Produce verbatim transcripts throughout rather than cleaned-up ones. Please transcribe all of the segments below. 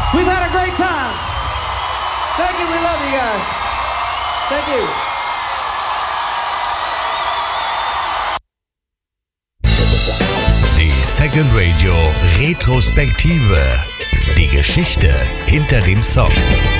We've had a great time. Thank you, we love you guys. Thank you. Die Second Radio Retrospektive. Die Geschichte hinter dem Song.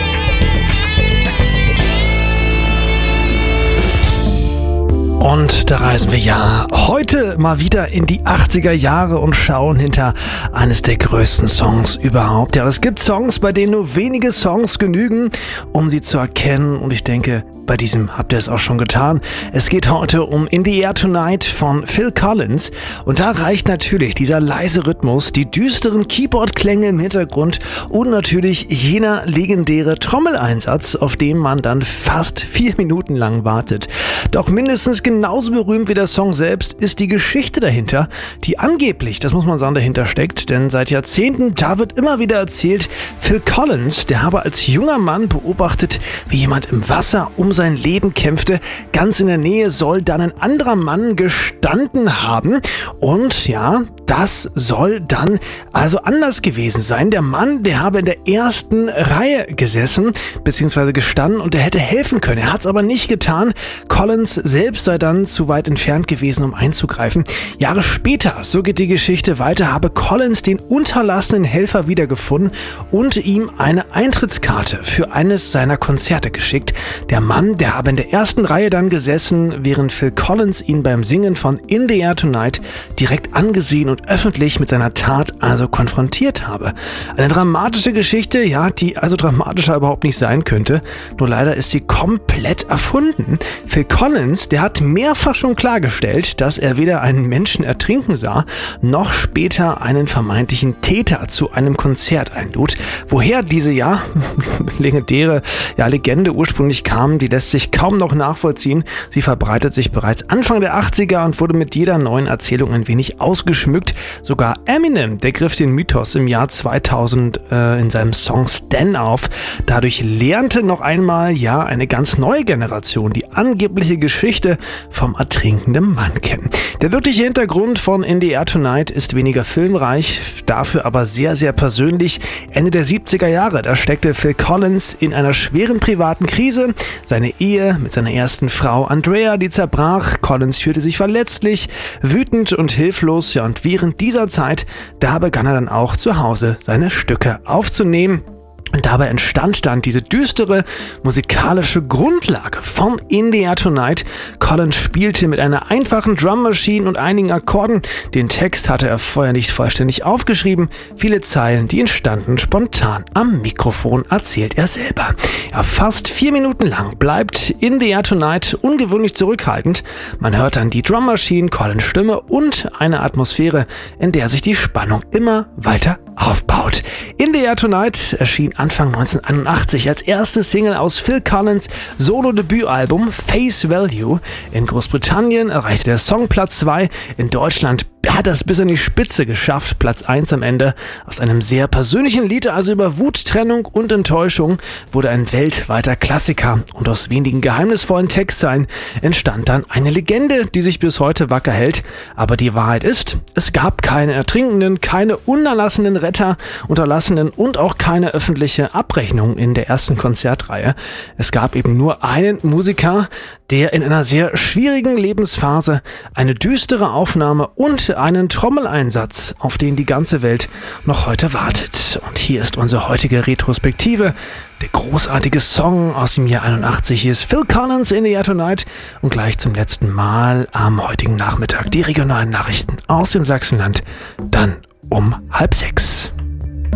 Und da reisen wir ja heute mal wieder in die achtziger Jahre und schauen hinter eines der größten Songs überhaupt. Ja, es gibt Songs, bei denen nur wenige Songs genügen, um sie zu erkennen. Und ich denke, bei diesem habt ihr es auch schon getan. Es geht heute um In the Air Tonight von Phil Collins. Und da reicht natürlich dieser leise Rhythmus, die düsteren Keyboard-Klänge im Hintergrund und natürlich jener legendäre Trommeleinsatz, auf den man dann fast vier Minuten lang wartet. Doch mindestens genauso berühmt wie der Song selbst ist die Geschichte dahinter, die angeblich, das muss man sagen, dahinter steckt, denn seit Jahrzehnten, da wird immer wieder erzählt, Phil Collins, der habe als junger Mann beobachtet, wie jemand im Wasser um sein Leben kämpfte. Ganz in der Nähe soll dann ein anderer Mann gestanden haben und ja, das soll dann also anders gewesen sein. Der Mann, der habe in der ersten Reihe gesessen, beziehungsweise gestanden und der hätte helfen können. Er hat es aber nicht getan. Collins selbst sei dann zu weit entfernt gewesen, um einzugreifen. Jahre später, so geht die Geschichte weiter, habe Collins den unterlassenen Helfer wiedergefunden und ihm eine Eintrittskarte für eines seiner Konzerte geschickt. Der Mann, der habe in der ersten Reihe dann gesessen, während Phil Collins ihn beim Singen von In the Air Tonight direkt angesehen und öffentlich mit seiner Tat also konfrontiert habe. Eine dramatische Geschichte, ja, die also dramatischer überhaupt nicht sein könnte. Nur leider ist sie komplett erfunden. Phil Collins, der hat mehrfach schon klargestellt, dass er weder einen Menschen ertrinken sah, noch später einen vermeintlichen Täter zu einem Konzert einlud. Woher diese, ja, legendäre ja, Legende ursprünglich kam, die lässt sich kaum noch nachvollziehen. Sie verbreitet sich bereits Anfang der achtziger und wurde mit jeder neuen Erzählung ein wenig ausgeschmückt. Sogar Eminem, der griff den Mythos im Jahr zweitausend äh, in seinem Song Stan auf. Dadurch lernte noch einmal, ja, eine ganz neue Generation die angebliche Geschichte vom ertrinkenden Mann kennen. Der wirkliche Hintergrund von In the Air Tonight ist weniger filmreich, dafür aber sehr, sehr persönlich. Ende der siebziger Jahre, da steckte Phil Collins in einer schweren privaten Krise. Seine Ehe mit seiner ersten Frau Andrea, die zerbrach. Collins fühlte sich verletzlich, wütend und hilflos. Ja, und während dieser Zeit, da begann er dann auch zu Hause seine Stücke aufzunehmen. Und dabei entstand dann diese düstere musikalische Grundlage von In the Air Tonight. Collins spielte mit einer einfachen Drum Machine und einigen Akkorden. Den Text hatte er vorher nicht vollständig aufgeschrieben. Viele Zeilen, die entstanden spontan am Mikrofon, erzählt er selber. Ja, fast vier Minuten lang bleibt In the Air Tonight ungewöhnlich zurückhaltend. Man hört dann die Drum Machine, Collins Stimme und eine Atmosphäre, in der sich die Spannung immer weiter aufbaut. In the Air Tonight erschien Anfang neunzehnhunderteinundachtzig als erste Single aus Phil Collins' Solo-Debütalbum Face Value. In Großbritannien erreichte der Song Platz zwei, in Deutschland hat er es bis an die Spitze geschafft, Platz eins am Ende. Aus einem sehr persönlichen Lied, also über Wut, Trennung und Enttäuschung, wurde ein weltweiter Klassiker. Und aus wenigen geheimnisvollen Textzeilen entstand dann eine Legende, die sich bis heute wacker hält. Aber die Wahrheit ist, es gab keine Ertrinkenden, keine unerlassenen Retter, Unterlassenen und auch keine öffentliche Abrechnung in der ersten Konzertreihe. Es gab eben nur einen Musiker, der in einer sehr schwierigen Lebensphase eine düstere Aufnahme und einen Trommeleinsatz, auf den die ganze Welt noch heute wartet. Und hier ist unsere heutige Retrospektive. Der großartige Song aus dem Jahr einundachtzig. Hier ist Phil Collins In the Air Tonight. Und gleich zum letzten Mal am heutigen Nachmittag die regionalen Nachrichten aus dem Sachsenland. Dann um halb sechs.